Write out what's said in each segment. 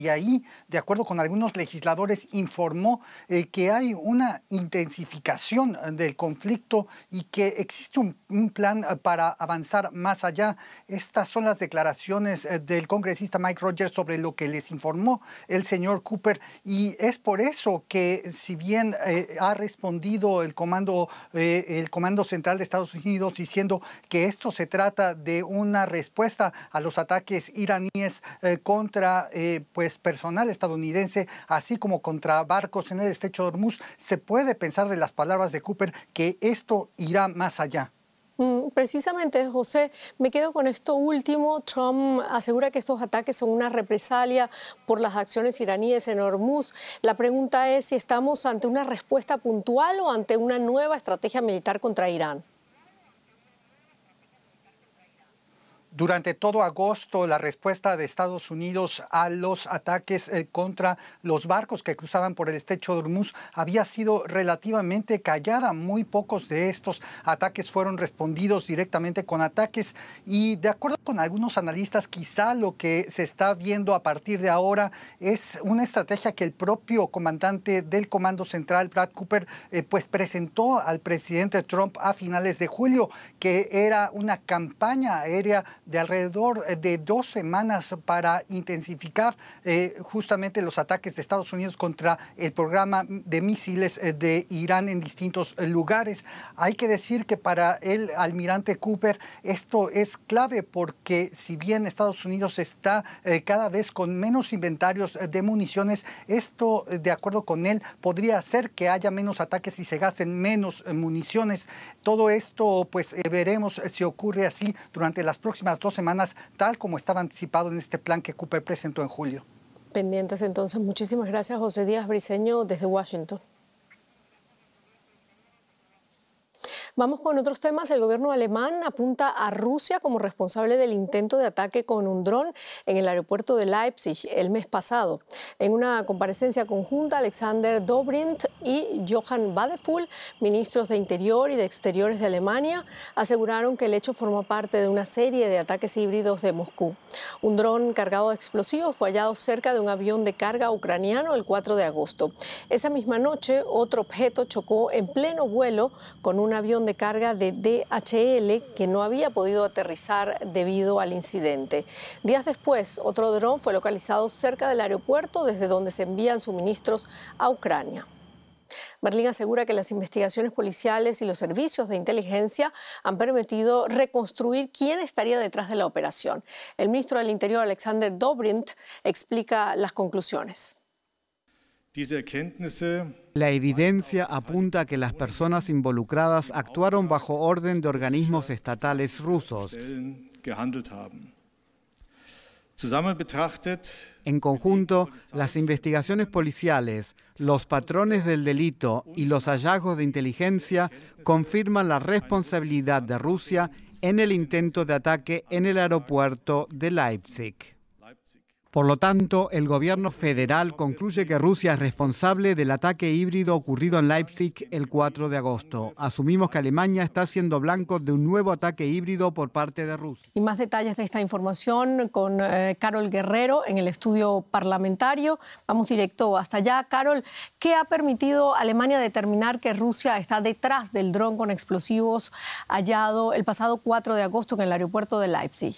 Y ahí, de acuerdo con algunos legisladores, informó que hay una intensificación del conflicto y que existe un plan para avanzar más allá. Estas son las declaraciones del congresista Mike Rogers sobre lo que les informó el señor Cooper. Y es por eso que, si bien ha respondido el Comando Central de Estados Unidos diciendo que esto se trata de una respuesta a los ataques iraníes contra personal estadounidense, así como contra barcos en el estrecho de Hormuz, se puede pensar de las palabras de Cooper que esto irá más allá. Precisamente, José, me quedo con esto último. Trump asegura que estos ataques son una represalia por las acciones iraníes en Hormuz. La pregunta es si estamos ante una respuesta puntual o ante una nueva estrategia militar contra Irán. Durante todo agosto, la respuesta de Estados Unidos a los ataques contra los barcos que cruzaban por el estrecho de Hormuz había sido relativamente callada. Muy pocos de estos ataques fueron respondidos directamente con ataques y, de acuerdo con algunos analistas, quizá lo que se está viendo a partir de ahora es una estrategia que el propio comandante del Comando Central, Brad Cooper, presentó al presidente Trump a finales de julio, que era una campaña aérea de alrededor de 2 semanas para intensificar justamente los ataques de Estados Unidos contra el programa de misiles de Irán en distintos lugares. Hay que decir que para el almirante Cooper esto es clave porque, si bien Estados Unidos está cada vez con menos inventarios de municiones, esto, de acuerdo con él, podría hacer que haya menos ataques y se gasten menos municiones. Todo esto, veremos si ocurre así durante las próximas 2 semanas, tal como estaba anticipado en este plan que Cooper presentó en julio. Pendientes entonces. Muchísimas gracias, José Díaz Briceño, desde Washington. Vamos con otros temas. El gobierno alemán apunta a Rusia como responsable del intento de ataque con un dron en el aeropuerto de Leipzig el mes pasado. En una comparecencia conjunta, Alexander Dobrindt y Johann Wadephul, ministros de Interior y de Exteriores de Alemania, aseguraron que el hecho forma parte de una serie de ataques híbridos de Moscú. Un dron cargado de explosivos fue hallado cerca de un avión de carga ucraniano el 4 de agosto. Esa misma noche, otro objeto chocó en pleno vuelo con un avión de carga de DHL que no había podido aterrizar debido al incidente. Días después, otro dron fue localizado cerca del aeropuerto desde donde se envían suministros a Ucrania. Berlín asegura que las investigaciones policiales y los servicios de inteligencia han permitido reconstruir quién estaría detrás de la operación. El ministro del Interior, Alexander Dobrindt, explica las conclusiones. La evidencia apunta a que las personas involucradas actuaron bajo orden de organismos estatales rusos. En conjunto, las investigaciones policiales, los patrones del delito y los hallazgos de inteligencia confirman la responsabilidad de Rusia en el intento de ataque en el aeropuerto de Leipzig. Por lo tanto, el gobierno federal concluye que Rusia es responsable del ataque híbrido ocurrido en Leipzig el 4 de agosto. Asumimos que Alemania está siendo blanco de un nuevo ataque híbrido por parte de Rusia. Y más detalles de esta información con Carol Guerrero en el estudio parlamentario. Vamos directo hasta allá. Carol, ¿qué ha permitido a Alemania determinar que Rusia está detrás del dron con explosivos hallado el pasado 4 de agosto en el aeropuerto de Leipzig?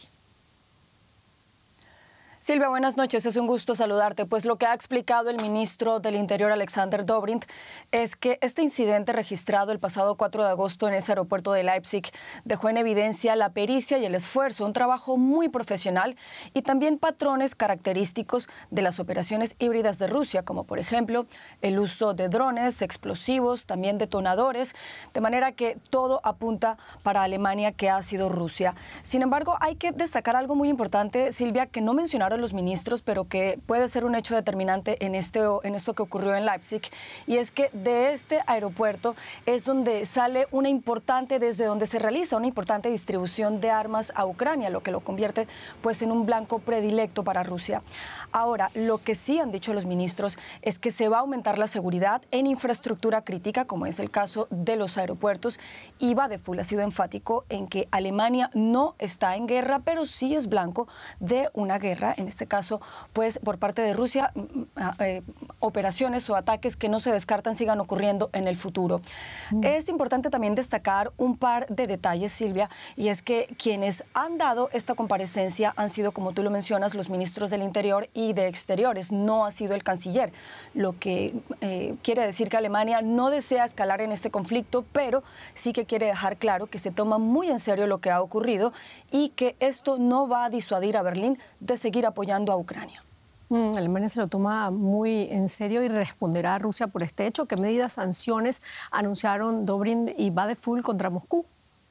Silvia, buenas noches. Es un gusto saludarte. Pues lo que ha explicado el ministro del Interior, Alexander Dobrindt, es que este incidente registrado el pasado 4 de agosto en ese aeropuerto de Leipzig dejó en evidencia la pericia y el esfuerzo, un trabajo muy profesional y también patrones característicos de las operaciones híbridas de Rusia, como por ejemplo el uso de drones, explosivos, también detonadores, de manera que todo apunta para Alemania que ha sido Rusia. Sin embargo, hay que destacar algo muy importante, Silvia, que no mencionaron los ministros, pero que puede ser un hecho determinante en esto que ocurrió en Leipzig, y es que de este aeropuerto es donde sale desde donde se realiza una importante distribución de armas a Ucrania, lo que lo convierte pues en un blanco predilecto para Rusia. Ahora, lo que sí han dicho los ministros es que se va a aumentar la seguridad en infraestructura crítica, como es el caso de los aeropuertos, y Wadephul ha sido enfático en que Alemania no está en guerra, pero sí es blanco de una guerra en este caso, pues por parte de Rusia, operaciones o ataques que no se descartan sigan ocurriendo en el futuro. Es importante también destacar un par de detalles, Silvia, y es que quienes han dado esta comparecencia han sido, como tú lo mencionas, los ministros del Interior y de Exteriores, no ha sido el canciller, lo que quiere decir que Alemania no desea escalar en este conflicto, pero sí que quiere dejar claro que se toma muy en serio lo que ha ocurrido y que esto no va a disuadir a Berlín de seguir apoyando a Ucrania. Alemania se lo toma muy en serio y responderá a Rusia por este hecho. ¿Qué medidas, sanciones anunciaron Dobrindt y Vadeful contra Moscú?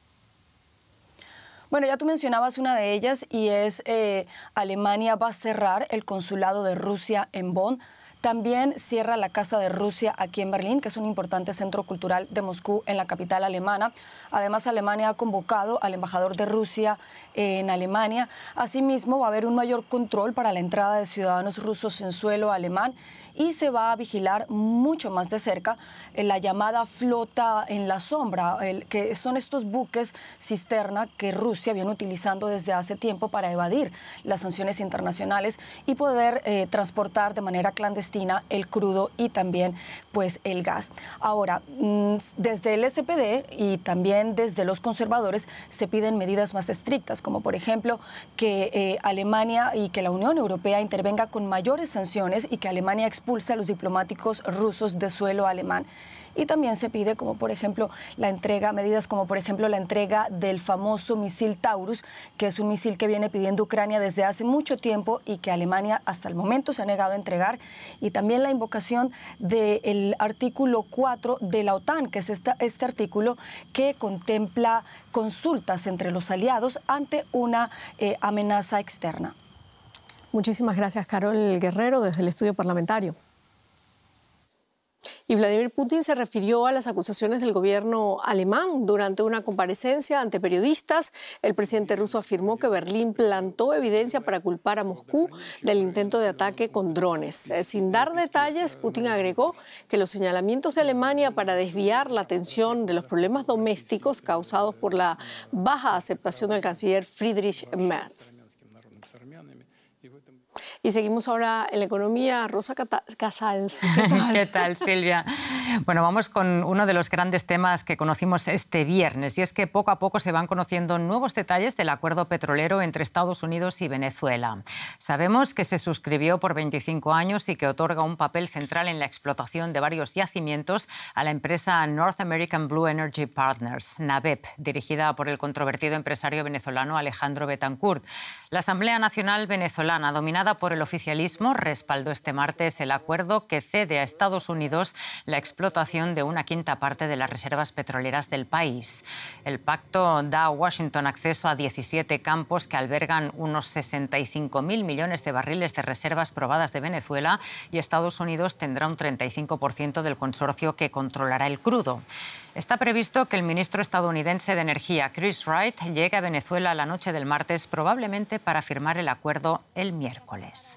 Bueno, ya tú mencionabas una de ellas y es Alemania va a cerrar el consulado de Rusia en Bonn. También cierra la Casa de Rusia aquí en Berlín, que es un importante centro cultural de Moscú en la capital alemana. Además, Alemania ha convocado al embajador de Rusia en Alemania. Asimismo, va a haber un mayor control para la entrada de ciudadanos rusos en suelo alemán y se va a vigilar mucho más de cerca la llamada flota en la sombra, que son estos buques cisterna que Rusia viene utilizando desde hace tiempo para evadir las sanciones internacionales y poder transportar de manera clandestina el crudo y también pues el gas. Ahora, desde el SPD y también desde los conservadores se piden medidas más estrictas, como por ejemplo que Alemania y que la Unión Europea intervenga con mayores sanciones y que Alemania expulse a los diplomáticos rusos de suelo alemán. Y también se pide, como por ejemplo, medidas como por ejemplo la entrega del famoso misil Taurus, que es un misil que viene pidiendo Ucrania desde hace mucho tiempo y que Alemania hasta el momento se ha negado a entregar. Y también la invocación del artículo 4 de la OTAN, que es este artículo que contempla consultas entre los aliados ante una amenaza externa. Muchísimas gracias, Carol Guerrero, desde el estudio parlamentario. Y Vladimir Putin se refirió a las acusaciones del gobierno alemán durante una comparecencia ante periodistas. El presidente ruso afirmó que Berlín plantó evidencia para culpar a Moscú del intento de ataque con drones. Sin dar detalles, Putin agregó que los señalamientos de Alemania para desviar la atención de los problemas domésticos causados por la baja aceptación del canciller Friedrich Merz. Y seguimos ahora en la economía. Rosa Casals, ¿qué tal? ¿Qué tal, Silvia? Bueno, vamos con uno de los grandes temas que conocimos este viernes, y es que poco a poco se van conociendo nuevos detalles del acuerdo petrolero entre Estados Unidos y Venezuela. Sabemos que se suscribió por 25 años y que otorga un papel central en la explotación de varios yacimientos a la empresa North American Blue Energy Partners, NABEP, dirigida por el controvertido empresario venezolano Alejandro Betancourt. La Asamblea Nacional venezolana, dominada por el oficialismo, respaldó este martes el acuerdo que cede a Estados Unidos la explotación de una quinta parte de las reservas petroleras del país. El pacto da a Washington acceso a 17 campos que albergan unos 65.000 millones de barriles de reservas probadas de Venezuela, y Estados Unidos tendrá un 35% del consorcio que controlará el crudo. Está previsto que el ministro estadounidense de Energía, Chris Wright, llegue a Venezuela la noche del martes, probablemente para firmar el acuerdo el miércoles.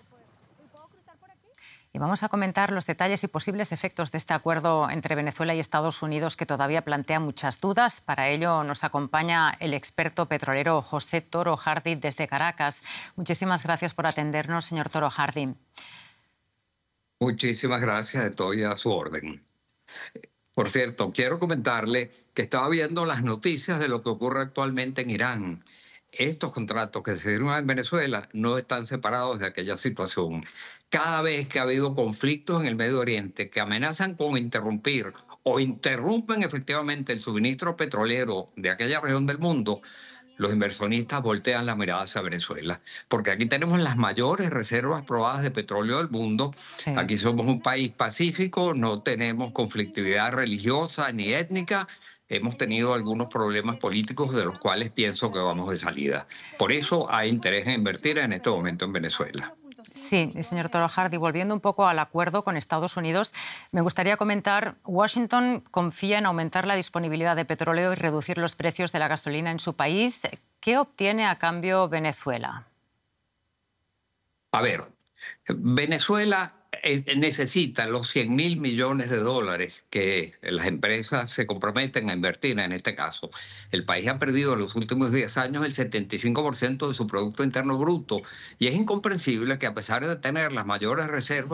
Y vamos a comentar los detalles y posibles efectos de este acuerdo entre Venezuela y Estados Unidos, que todavía plantea muchas dudas. Para ello nos acompaña el experto petrolero José Toro Hardy desde Caracas. Muchísimas gracias por atendernos, señor Toro Hardy. Muchísimas gracias, estoy a su orden. Por cierto, quiero comentarle que estaba viendo las noticias de lo que ocurre actualmente en Irán. Estos contratos que se firman en Venezuela no están separados de aquella situación. Cada vez que ha habido conflictos en el Medio Oriente que amenazan con interrumpir o interrumpen efectivamente el suministro petrolero de aquella región del mundo, los inversionistas voltean la mirada hacia Venezuela, porque aquí tenemos las mayores reservas probadas de petróleo del mundo. Sí. Aquí somos un país pacífico, no tenemos conflictividad religiosa ni étnica. Hemos tenido algunos problemas políticos de los cuales pienso que vamos de salida. Por eso hay interés en invertir en este momento en Venezuela. Sí, señor Toro Hardy, volviendo un poco al acuerdo con Estados Unidos, me gustaría comentar, Washington confía en aumentar la disponibilidad de petróleo y reducir los precios de la gasolina en su país. ¿Qué obtiene a cambio Venezuela? A ver, Venezuela necesita los 100.000 millones de dólares que las empresas se comprometen a invertir en este caso. El país ha perdido en los últimos 10 años el 75% de su Producto Interno Bruto y es incomprensible que a pesar de tener las mayores reservas